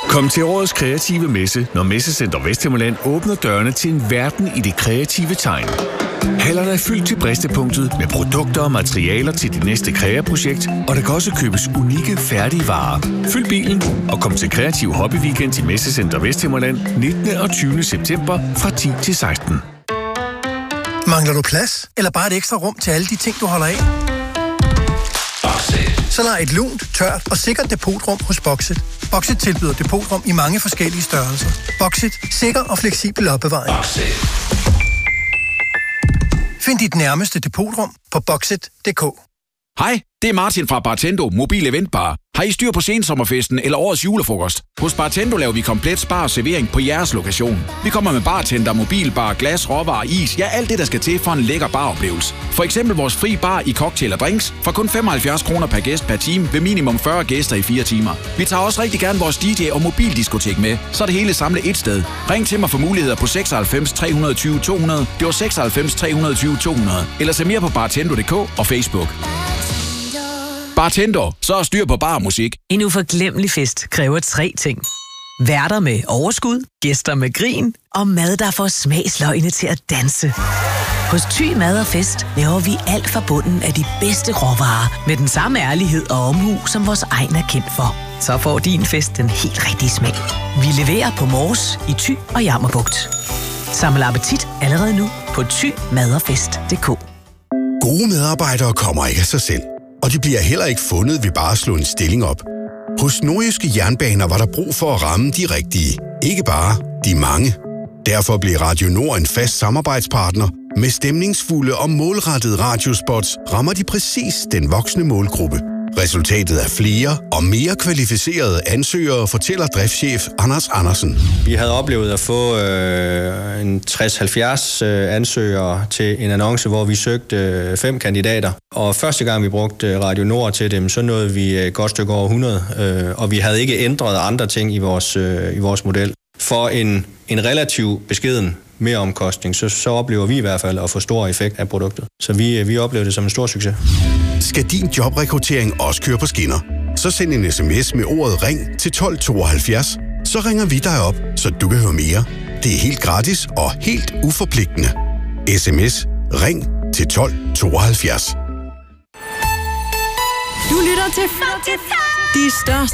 Kom til årets kreative messe, når Messecenter Vesthimmerland åbner dørene til en verden i det kreative tegn. Hallerne er fyldt til bristepunktet med produkter og materialer til dit næste kreaprojekt, og der kan også købes unikke, færdige varer. Fyld bilen og kom til Kreativ Hobby Weekend i Messecenter Vesthimmerland 19. og 20. september fra 10 til 16. Mangler du plads? Eller bare et ekstra rum til alle de ting, du holder af? Så lad et lunt, tørt og sikkert depotrum hos Boxit. Boxit tilbyder depotrum i mange forskellige størrelser. Boxit. Sikker og fleksibel opbevaring. Find dit nærmeste depotrum på boxit.dk. Hej, det er Martin fra Bartendo Mobil Eventbar. Har I styr på sensommerfesten eller årets julefrokost? Hos Bartendo laver vi komplet spar og servering på jeres lokation. Vi kommer med bartender, mobilbar, glas, råvarer, is, ja alt det, der skal til for en lækker baroplevelse. For eksempel vores fri bar i cocktail og drinks for kun 75 kroner per gæst per time ved minimum 40 gæster i 4 timer. Vi tager også rigtig gerne vores DJ og mobildiskotek med, så er det hele samlet et sted. Ring til mig for muligheder på 96 320 200, det var 96 320 200, eller se mere på bartendo.dk og Facebook. Bartender, så er styr på bar musik. En uforglemmelig fest kræver 3 ting. Værter med overskud, gæster med grin og mad, der får smagsløgene til at danse. Hos Thy Mad og Fest laver vi alt fra bunden af de bedste råvarer med den samme ærlighed og omhu, som vores egen er kendt for. Så får din fest den helt rigtige smag. Vi leverer på Mors, i Thy og Jammerbugt. Samle appetit allerede nu på thymadogfest.dk. Gode medarbejdere kommer ikke af sig selv. Og de bliver heller ikke fundet ved bare at slå en stilling op. Hos Nordjyske Jernbaner var der brug for at ramme de rigtige. Ikke bare de mange. Derfor blev Radio Nord en fast samarbejdspartner. Med stemningsfulde og målrettede radiospots rammer de præcis den voksne målgruppe. Resultatet er flere og mere kvalificerede ansøgere, fortæller driftschef Anders Andersen. Vi havde oplevet at få en 60-70 ansøgere til en annonce, hvor vi søgte 5 kandidater. Og første gang vi brugte Radio Nord til dem, så nåede vi et godt stykke over 100. Og vi havde ikke ændret andre ting i vores model. For en relativ beskeden meromkostning, så oplever vi i hvert fald at få stor effekt af produktet. Så vi oplever det som en stor succes. Skal din jobrekruttering også køre på skinner? Så send en sms med ordet RING til 1272. Så ringer vi dig op, så du kan høre mere. Det er helt gratis og helt uforpligtende. SMS RING til 1272. Du lytter til de største